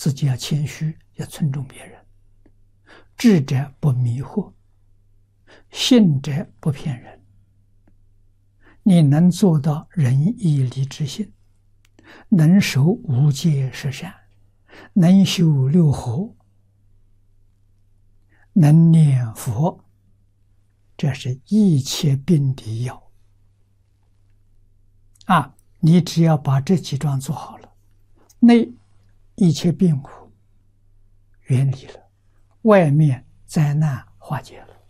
自己要谦虚，要尊重别人。智者不迷惑，信者不骗人。你能做到仁义礼智信，能守无戒十善，能修六合，能念佛，这是一切病的药啊！你只要把这几桩做好了，内一切病苦远离了，外面灾难化解了，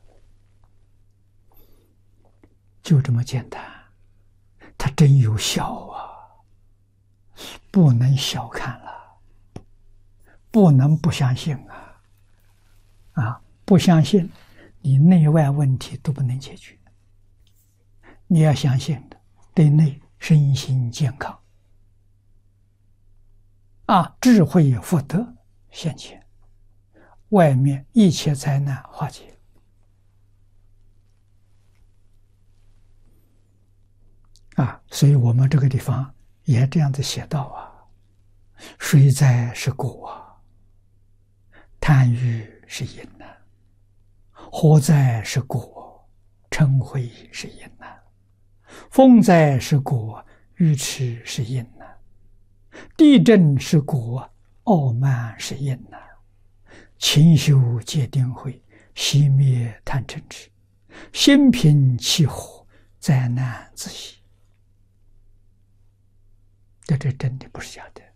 就这么简单。它真有效啊，不能小看了，不能不相信啊！不相信，你内外问题都不能解决。你要相信的，对内身心健康啊，智慧福德现前，外面一切灾难化解。所以我们这个地方也这样子写道啊：水灾是果啊，贪欲是因呐，火灾是果，嗔恚是因呐，风灾是果，愚痴是因呐，地震是果，傲慢是因呐，勤修戒定慧，熄灭贪嗔痴，心平气和，灾难自息。这真的不是假的。